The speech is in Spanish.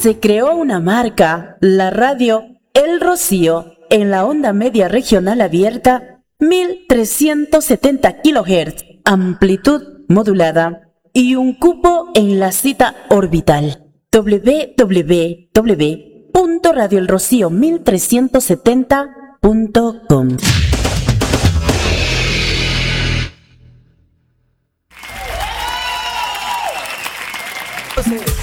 se creó una marca, la radio El Rocío, en la onda media regional abierta, 1370 kHz, amplitud modulada, y un cupo en la cita orbital www.radioelrocío1370.com.